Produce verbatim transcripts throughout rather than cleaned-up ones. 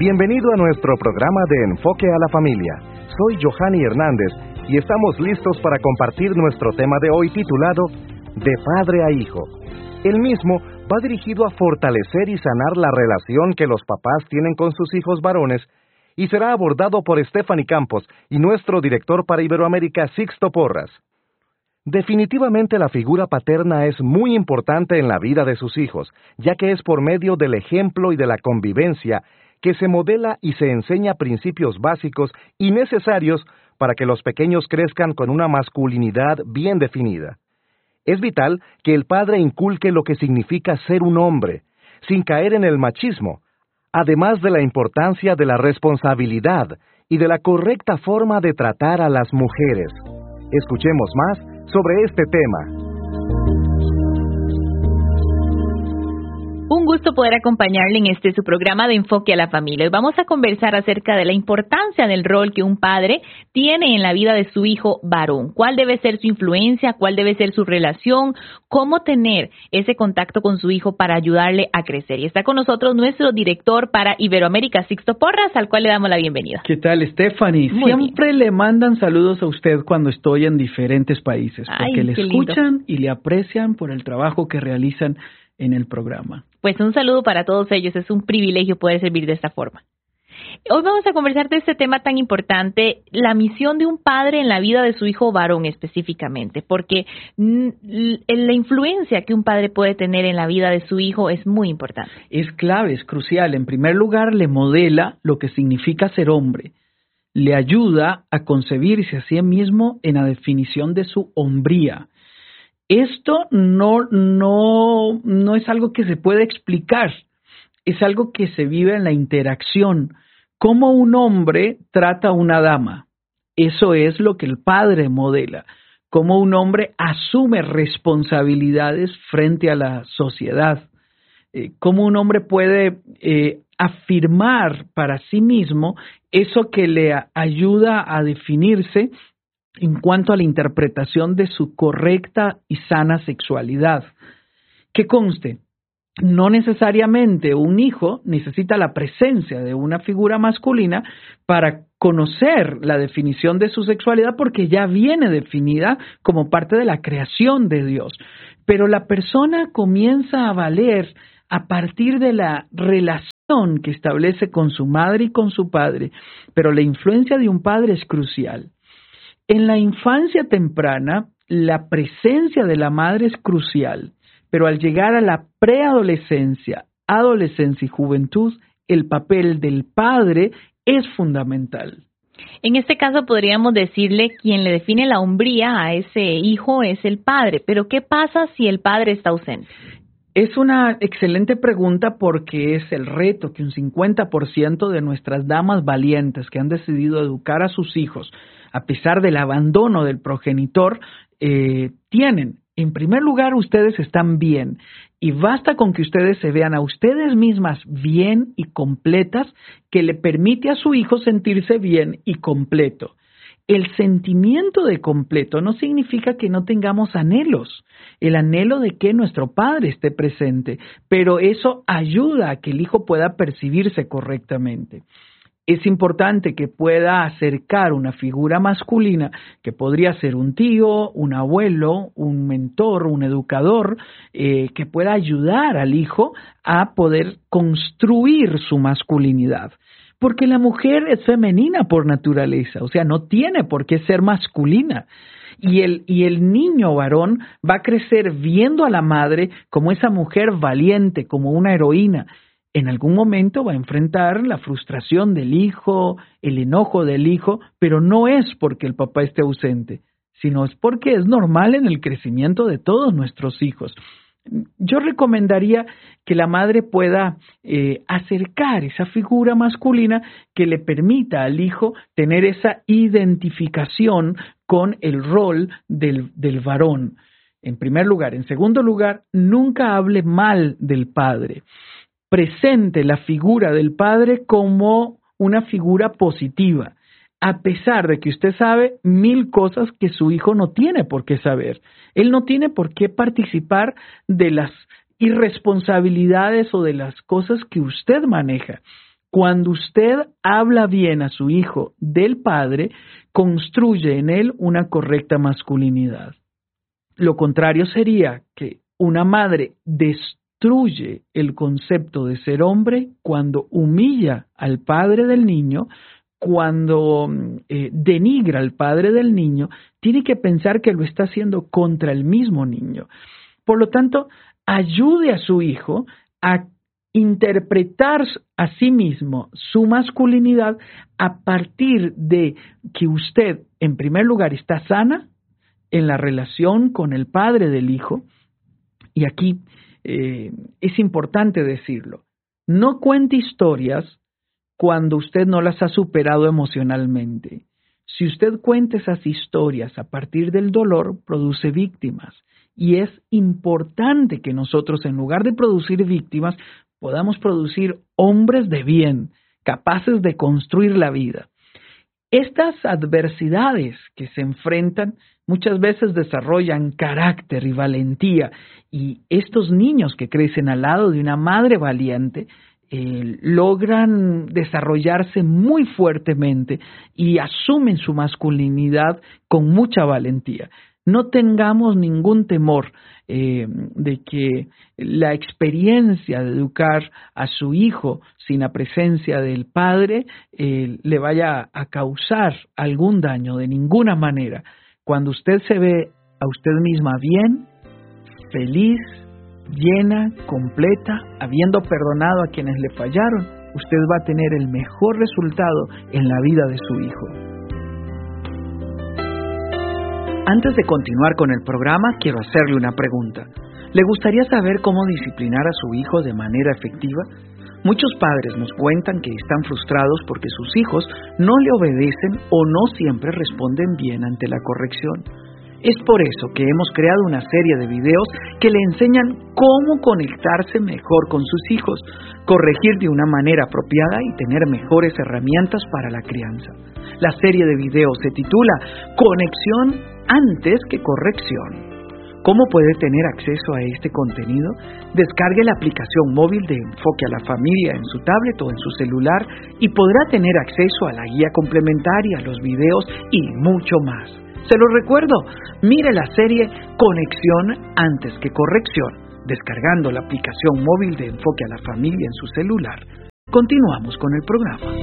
Bienvenido a nuestro programa de Enfoque a la Familia. Soy Johanny Hernández y estamos listos para compartir nuestro tema de hoy titulado De Padre a Hijo. El mismo va dirigido a fortalecer y sanar la relación que los papás tienen con sus hijos varones y será abordado por Stephanie Campos y nuestro director para Iberoamérica, Sixto Porras. Definitivamente la figura paterna es muy importante en la vida de sus hijos, ya que es por medio del ejemplo y de la convivencia que se modela y se enseña principios básicos y necesarios para que los pequeños crezcan con una masculinidad bien definida. Es vital que el padre inculque lo que significa ser un hombre, sin caer en el machismo, además de la importancia de la responsabilidad y de la correcta forma de tratar a las mujeres. Escuchemos más sobre este tema. Un gusto poder acompañarle en este su programa de Enfoque a la Familia. Hoy vamos a conversar acerca de la importancia del rol que un padre tiene en la vida de su hijo varón. ¿Cuál debe ser su influencia? ¿Cuál debe ser su relación? ¿Cómo tener ese contacto con su hijo para ayudarle a crecer? Y está con nosotros nuestro director para Iberoamérica, Sixto Porras, al cual le damos la bienvenida. ¿Qué tal, Stephanie? Muy Siempre bien. Le mandan saludos a usted cuando estoy en diferentes países, porque Ay, le escuchan lindo. Y le aprecian por el trabajo que realizan en el programa. Pues un saludo para todos ellos, es un privilegio poder servir de esta forma. Hoy vamos a conversar de este tema tan importante, la misión de un padre en la vida de su hijo varón específicamente, porque la influencia que un padre puede tener en la vida de su hijo es muy importante. Es clave, es crucial. En primer lugar, le modela lo que significa ser hombre. Le ayuda a concebirse a sí mismo en la definición de su hombría. Esto no, no, no es algo que se puede explicar, es algo que se vive en la interacción. Cómo un hombre trata a una dama, eso es lo que el padre modela. Cómo un hombre asume responsabilidades frente a la sociedad. Eh, cómo un hombre puede eh, afirmar para sí mismo eso que le a- ayuda a definirse en cuanto a la interpretación de su correcta y sana sexualidad. Que conste, no necesariamente un hijo necesita la presencia de una figura masculina para conocer la definición de su sexualidad, porque ya viene definida como parte de la creación de Dios. Pero la persona comienza a valer a partir de la relación que establece con su madre y con su padre. Pero la influencia de un padre es crucial. En la infancia temprana, la presencia de la madre es crucial, pero al llegar a la preadolescencia, adolescencia y juventud, el papel del padre es fundamental. En este caso podríamos decirle quien le define la hombría a ese hijo es el padre, pero ¿qué pasa si el padre está ausente? Es una excelente pregunta porque es el reto que un cincuenta por ciento de nuestras damas valientes que han decidido educar a sus hijos a pesar del abandono del progenitor, eh, tienen. En primer lugar, ustedes están bien y basta con que ustedes se vean a ustedes mismas bien y completas, que le permite a su hijo sentirse bien y completo. El sentimiento de completo no significa que no tengamos anhelos, el anhelo de que nuestro padre esté presente, pero eso ayuda a que el hijo pueda percibirse correctamente. Es importante que pueda acercar una figura masculina, que podría ser un tío, un abuelo, un mentor, un educador, eh, que pueda ayudar al hijo a poder construir su masculinidad. Porque la mujer es femenina por naturaleza, o sea, no tiene por qué ser masculina. Y el, y el niño varón va a crecer viendo a la madre como esa mujer valiente, como una heroína. En algún momento va a enfrentar la frustración del hijo, el enojo del hijo, pero no es porque el papá esté ausente, sino es porque es normal en el crecimiento de todos nuestros hijos. Yo recomendaría que la madre pueda eh, acercar esa figura masculina que le permita al hijo tener esa identificación con el rol del, del varón, en primer lugar. En segundo lugar, nunca hable mal del padre. Presente la figura del padre como una figura positiva, a pesar de que usted sabe mil cosas que su hijo no tiene por qué saber. Él no tiene por qué participar de las irresponsabilidades o de las cosas que usted maneja. Cuando usted habla bien a su hijo del padre, construye en él una correcta masculinidad. Lo contrario sería que una madre destruye el concepto de ser hombre cuando humilla al padre del niño, cuando eh, denigra al padre del niño, tiene que pensar que lo está haciendo contra el mismo niño. Por lo tanto, ayude a su hijo a interpretar a sí mismo su masculinidad a partir de que usted, en primer lugar, está sana en la relación con el padre del hijo. Y aquí eh, es importante decirlo. No cuente historias cuando usted no las ha superado emocionalmente. Si usted cuenta esas historias a partir del dolor, produce víctimas. Y es importante que nosotros, en lugar de producir víctimas, podamos producir hombres de bien, capaces de construir la vida. Estas adversidades que se enfrentan muchas veces desarrollan carácter y valentía, y estos niños que crecen al lado de una madre valiente eh, logran desarrollarse muy fuertemente y asumen su masculinidad con mucha valentía. No tengamos ningún temor eh, de que la experiencia de educar a su hijo sin la presencia del padre eh, le vaya a causar algún daño, de ninguna manera. Cuando usted se ve a usted misma bien, feliz, llena, completa, habiendo perdonado a quienes le fallaron, usted va a tener el mejor resultado en la vida de su hijo. Antes de continuar con el programa, quiero hacerle una pregunta. ¿Le gustaría saber cómo disciplinar a su hijo de manera efectiva? Muchos padres nos cuentan que están frustrados porque sus hijos no le obedecen o no siempre responden bien ante la corrección. Es por eso que hemos creado una serie de videos que le enseñan cómo conectarse mejor con sus hijos, corregir de una manera apropiada y tener mejores herramientas para la crianza. La serie de videos se titula Conexión antes que corrección. ¿Cómo puede tener acceso a este contenido? Descargue la aplicación móvil de Enfoque a la Familia en su tablet o en su celular y podrá tener acceso a la guía complementaria, los videos y mucho más. Se lo recuerdo, mire la serie Conexión antes que corrección, descargando la aplicación móvil de Enfoque a la Familia en su celular. Continuamos con el programa.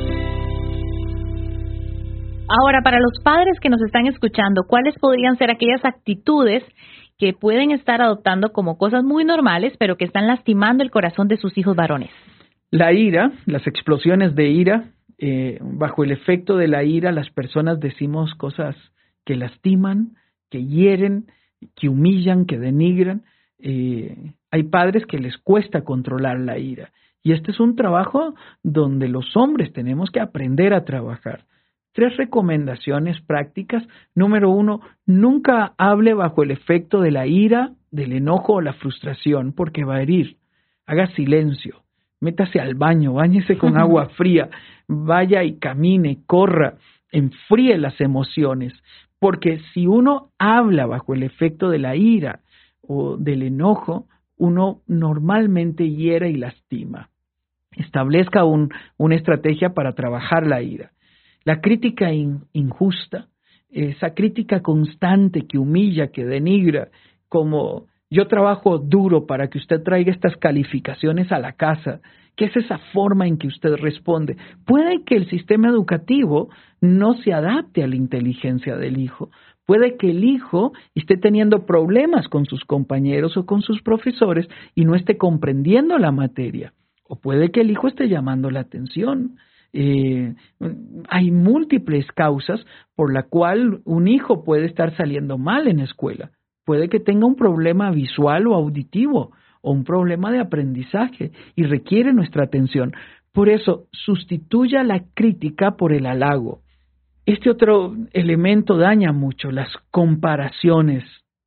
Ahora, para los padres que nos están escuchando, ¿cuáles podrían ser aquellas actitudes que pueden estar adoptando como cosas muy normales, pero que están lastimando el corazón de sus hijos varones? La ira, las explosiones de ira, eh, bajo el efecto de la ira, las personas decimos cosas que lastiman, que hieren, que humillan, que denigran. Eh, hay padres que les cuesta controlar la ira. Y este es un trabajo donde los hombres tenemos que aprender a trabajar. Tres recomendaciones prácticas. Número uno, nunca hable bajo el efecto de la ira, del enojo o la frustración, porque va a herir. Haga silencio, métase al baño, báñese con agua fría, vaya y camine, corra, enfríe las emociones, porque si uno habla bajo el efecto de la ira o del enojo, uno normalmente hiere y lastima. Establezca un, una estrategia para trabajar la ira. La crítica in, injusta, esa crítica constante que humilla, que denigra, como yo trabajo duro para que usted traiga estas calificaciones a la casa, que es esa forma en que usted responde. Puede que el sistema educativo no se adapte a la inteligencia del hijo. Puede que el hijo esté teniendo problemas con sus compañeros o con sus profesores y no esté comprendiendo la materia. O puede que el hijo esté llamando la atención. Eh, hay múltiples causas por la cual un hijo puede estar saliendo mal en la escuela. Puede que tenga un problema visual o auditivo o un problema de aprendizaje y requiere nuestra atención. Por eso, sustituya la crítica por el halago. Este otro elemento daña mucho, las comparaciones.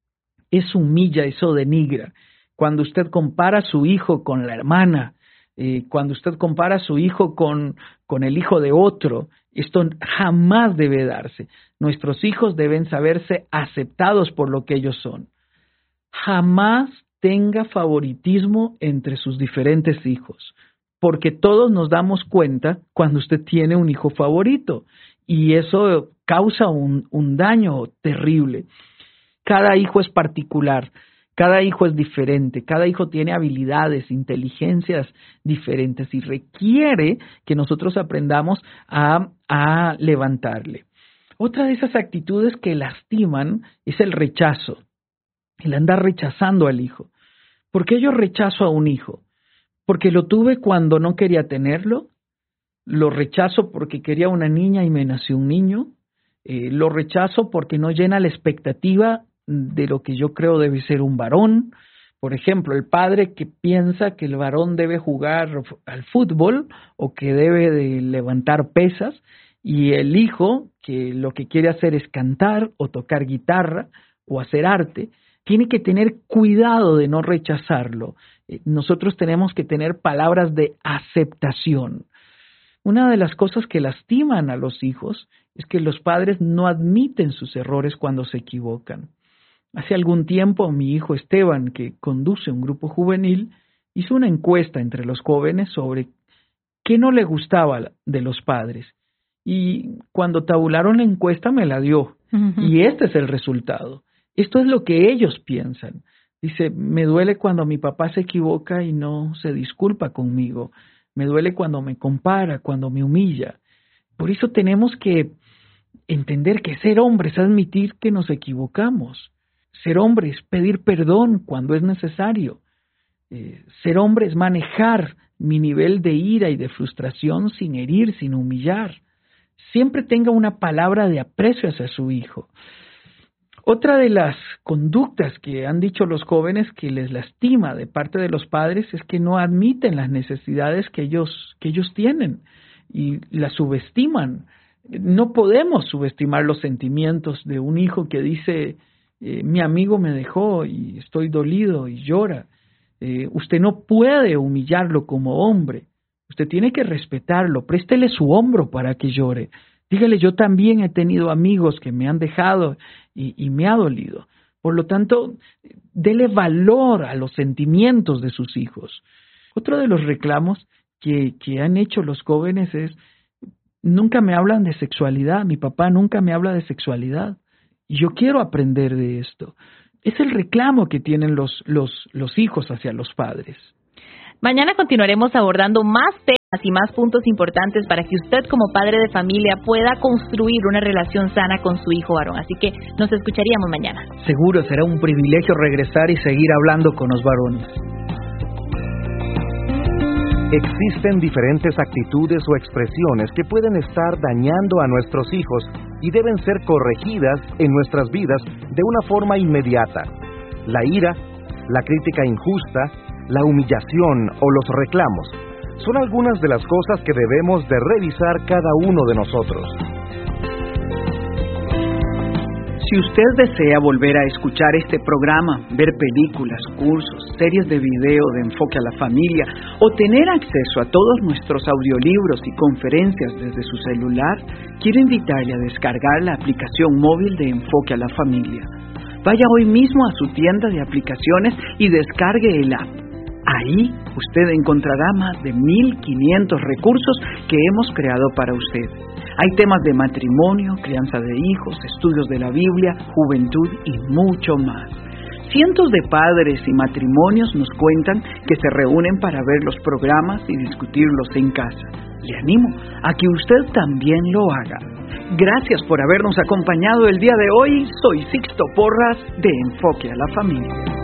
Eso humilla, eso denigra. Cuando usted compara a su hijo con la hermana, Eh, cuando usted compara a su hijo con, con el hijo de otro, esto jamás debe darse. Nuestros hijos deben saberse aceptados por lo que ellos son. Jamás tenga favoritismo entre sus diferentes hijos. porque todos nos damos cuenta cuando usted tiene un hijo favorito y eso causa un, un daño terrible. Cada hijo es particular, cada hijo es diferente, cada hijo tiene habilidades, inteligencias diferentes y requiere que nosotros aprendamos a, a levantarle. Otra de esas actitudes que lastiman es el rechazo, el andar rechazando al hijo. ¿Por qué yo rechazo a un hijo? ¿Porque lo tuve cuando no quería tenerlo? ¿Lo rechazo porque quería una niña y me nació un niño? Eh, ¿Lo rechazo porque no llena la expectativa de lo que yo creo debe ser un varón? Por ejemplo, el padre que piensa que el varón debe jugar al fútbol o que debe de levantar pesas, y el hijo que lo que quiere hacer es cantar o tocar guitarra o hacer arte. Tiene que tener cuidado de no rechazarlo. Nosotros tenemos que tener palabras de aceptación. Una de las cosas que lastiman a los hijos es que los padres no admiten sus errores cuando se equivocan. Hace algún tiempo mi hijo Esteban, que conduce un grupo juvenil, hizo una encuesta entre los jóvenes sobre qué no le gustaba de los padres. Y cuando tabularon la encuesta me la dio. Uh-huh. Y este es el resultado. Esto es lo que ellos piensan. Dice, me duele cuando mi papá se equivoca y no se disculpa conmigo. Me duele cuando me compara, cuando me humilla. Por eso tenemos que entender que ser hombre es admitir que nos equivocamos. Ser hombre es pedir perdón cuando es necesario. Eh, ser hombre es manejar mi nivel de ira y de frustración sin herir, sin humillar. Siempre tenga una palabra de aprecio hacia su hijo. Otra de las conductas que han dicho los jóvenes que les lastima de parte de los padres es que no admiten las necesidades que ellos, que ellos tienen y las subestiman. No podemos subestimar los sentimientos de un hijo que dice, eh, mi amigo me dejó y estoy dolido y llora. Eh, usted no puede humillarlo como hombre. Usted tiene que respetarlo, préstele su hombro para que llore. Dígale, yo también he tenido amigos que me han dejado y, y me ha dolido. Por lo tanto, dele valor a los sentimientos de sus hijos. Otro de los reclamos que, que han hecho los jóvenes es, nunca me hablan de sexualidad, mi papá nunca me habla de sexualidad. Y yo quiero aprender de esto. Es el reclamo que tienen los, los, los hijos hacia los padres. Mañana continuaremos abordando más temas y más puntos importantes para que usted como padre de familia pueda construir una relación sana con su hijo varón. Así que nos escucharíamos mañana. Seguro será un privilegio regresar y seguir hablando con los varones. Existen diferentes actitudes o expresiones que pueden estar dañando a nuestros hijos y deben ser corregidas en nuestras vidas de una forma inmediata. La ira, la crítica injusta, la humillación o los reclamos son algunas de las cosas que debemos de revisar cada uno de nosotros. Si usted desea volver a escuchar este programa, ver películas, cursos, series de video de Enfoque a la Familia o tener acceso a todos nuestros audiolibros y conferencias desde su celular, quiero invitarle a descargar la aplicación móvil de Enfoque a la Familia. Vaya hoy mismo a su tienda de aplicaciones y descargue el app. Ahí usted encontrará más de mil quinientos recursos que hemos creado para usted. Hay temas de matrimonio, crianza de hijos, estudios de la Biblia, juventud y mucho más. Cientos de padres y matrimonios nos cuentan que se reúnen para ver los programas y discutirlos en casa. Le animo a que usted también lo haga. Gracias por habernos acompañado el día de hoy. Soy Sixto Porras de Enfoque a la Familia.